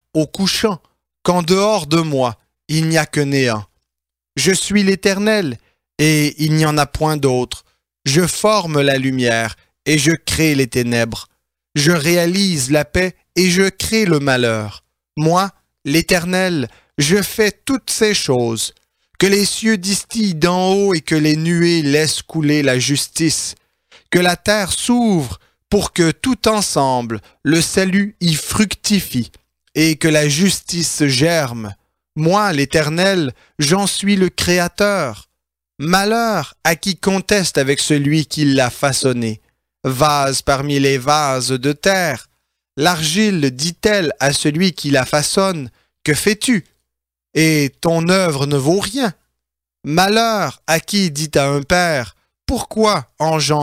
au couchant, qu'en dehors de moi, il n'y a que néant. Je suis l'Éternel, et il n'y en a point d'autre. Je forme la lumière, et je crée les ténèbres. Je réalise la paix, et je crée le malheur. Moi, l'Éternel, je fais toutes ces choses. Que les cieux distillent d'en haut et que les nuées laissent couler la justice. Que la terre s'ouvre pour que tout ensemble le salut y fructifie et que la justice germe. Moi, l'Éternel, j'en suis le Créateur. Malheur à qui conteste avec celui qui l'a façonné. Vase parmi les vases de terre. L'argile dit-elle à celui qui la façonne, « Que fais-tu » et ton œuvre ne vaut rien. Malheur à qui dit à un père, « Pourquoi engendres-tu »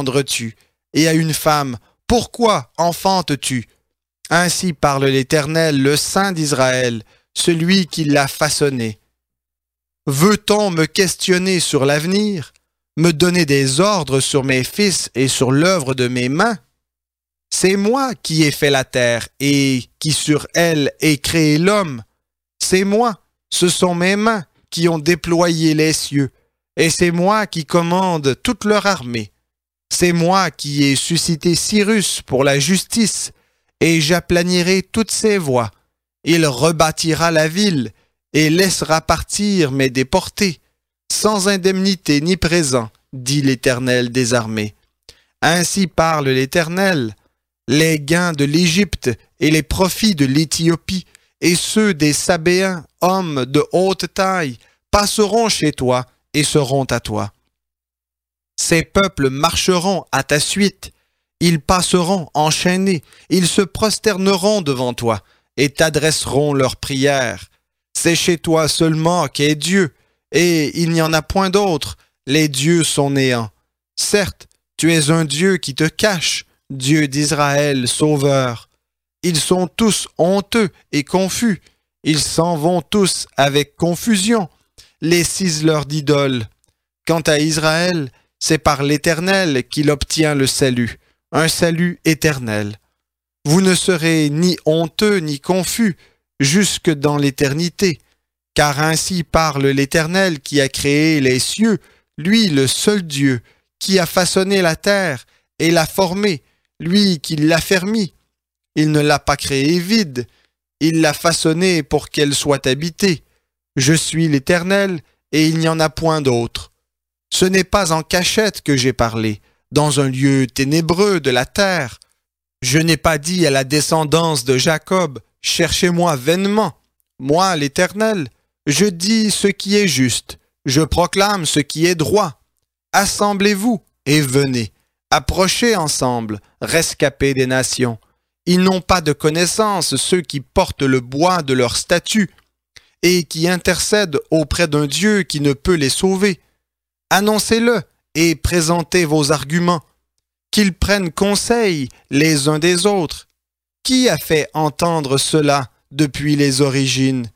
et à une femme, « Pourquoi enfantes-tu » Ainsi parle l'Éternel, le Saint d'Israël, celui qui l'a façonné. Veut-on me questionner sur l'avenir, me donner des ordres sur mes fils et sur l'œuvre de mes mains? C'est moi qui ai fait la terre et qui sur elle ai créé l'homme. C'est moi, ce sont mes mains qui ont déployé les cieux, et c'est moi qui commande toute leur armée. C'est moi qui ai suscité Cyrus pour la justice, et j'aplanirai toutes ses voies. Il rebâtira la ville, et laissera partir mes déportés, sans indemnité ni présent, dit l'Éternel des armées. Ainsi parle l'Éternel, les gains de l'Égypte et les profits de l'Éthiopie, et ceux des Sabéens, hommes de haute taille, passeront chez toi et seront à toi. Ces peuples marcheront à ta suite, ils passeront enchaînés, ils se prosterneront devant toi et t'adresseront leurs prières. C'est chez toi seulement qu'est Dieu, et il n'y en a point d'autre, les dieux sont néants. Certes, tu es un Dieu qui te cache, Dieu d'Israël, Sauveur. Ils sont tous honteux et confus, ils s'en vont tous avec confusion, les ciseleurs d'idoles. Quant à Israël, c'est par l'Éternel qu'il obtient le salut, un salut éternel. Vous ne serez ni honteux ni confus jusque dans l'éternité, car ainsi parle l'Éternel qui a créé les cieux, lui le seul Dieu, qui a façonné la terre et l'a formée, lui qui l'a fermie. Il ne l'a pas créée vide, il l'a façonnée pour qu'elle soit habitée. Je suis l'Éternel, et il n'y en a point d'autre. Ce n'est pas en cachette que j'ai parlé, dans un lieu ténébreux de la terre. Je n'ai pas dit à la descendance de Jacob, « Cherchez-moi vainement ». Moi, l'Éternel, je dis ce qui est juste, je proclame ce qui est droit. Assemblez-vous et venez, approchez ensemble, rescapés des nations. Ils n'ont pas de connaissance, ceux qui portent le bois de leur statut et qui intercèdent auprès d'un Dieu qui ne peut les sauver. Annoncez-le et présentez vos arguments, qu'ils prennent conseil les uns des autres. Qui a fait entendre cela depuis les origines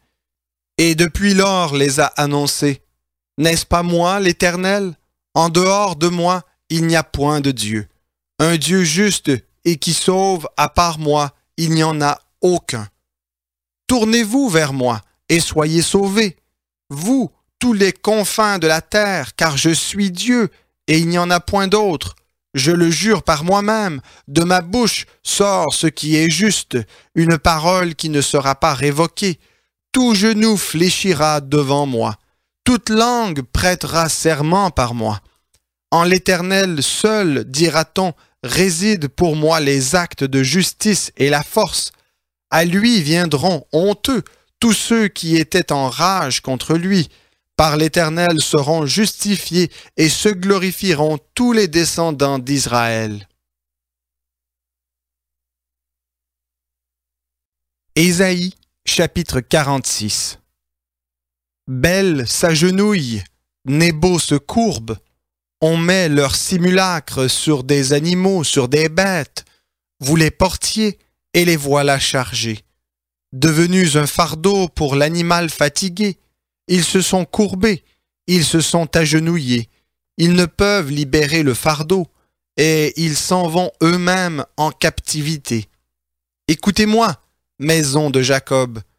et depuis lors les a annoncés? N'est-ce pas moi, l'Éternel? En dehors de moi, il n'y a point de Dieu. Un Dieu juste et qui sauve, à part moi, il n'y en a aucun. Tournez-vous vers moi et soyez sauvés, vous, tous les confins de la terre, car je suis Dieu et il n'y en a point d'autre. Je le jure par moi-même, de ma bouche sort ce qui est juste, une parole qui ne sera pas révoquée. Tout genou fléchira devant moi, toute langue prêtera serment par moi. En l'Éternel seul, dira-t-on, résident pour moi les actes de justice et la force. À lui viendront honteux tous ceux qui étaient en rage contre lui. Par l'Éternel seront justifiés et se glorifieront tous les descendants d'Israël. Ésaïe, chapitre 46. Bel s'agenouille, Nébo se courbe. On met leurs simulacres sur des animaux, sur des bêtes. Vous les portiez et les voilà chargés. Devenus un fardeau pour l'animal fatigué, ils se sont courbés, ils se sont agenouillés. Ils ne peuvent libérer le fardeau et ils s'en vont eux-mêmes en captivité. Écoutez-moi, maison de Jacob,